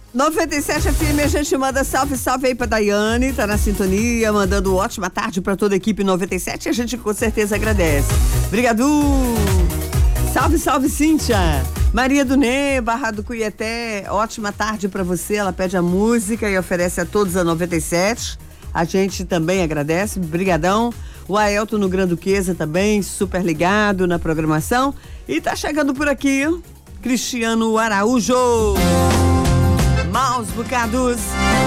97 FM, a gente manda salve aí pra Daiane, tá na sintonia, mandando ótima tarde pra toda a equipe 97, a gente com certeza agradece. Obrigado! Salve Cíntia! Maria do Ney, Barra do Cuieté, ótima tarde pra você, ela pede a música e oferece a todos a 97, a gente também agradece, brigadão. O Aelton no Granduquesa também, super ligado na programação. E tá chegando por aqui, Cristiano Araújo. Maus bocados.